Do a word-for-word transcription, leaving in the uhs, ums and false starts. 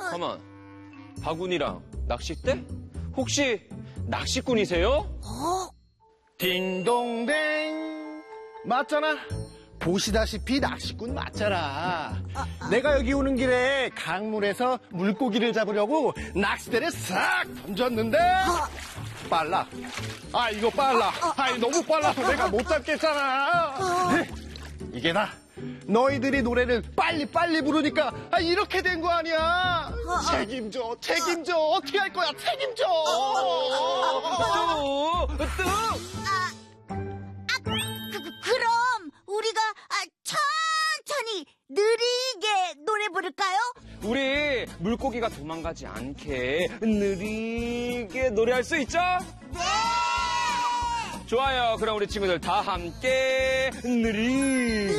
가만. 바구니랑 낚싯대? 혹시 낚시꾼이세요? 어? 딩동댕. 맞잖아. 보시다시피 낚시꾼 맞잖아. 내가 여기 오는 길에 강물에서 물고기를 잡으려고 낚싯대를 싹 던졌는데 빨라. 아 이거 빨라. 아 너무 빨라서 내가 못 잡겠잖아. 이게 다 너희들이 노래를 빨리빨리 부르니까 아 이렇게 된 거 아니야. 책임져 책임져. 어떻게 할 거야. 책임져. 또, 또. 아, 아, 그, 그, 그럼 우리가 아, 천천히 느리게 노래 부를까요? 우리 물고기가 도망가지 않게 느리게 노래할 수 있죠? 네! 좋아요. 그럼 우리 친구들 다 함께 느리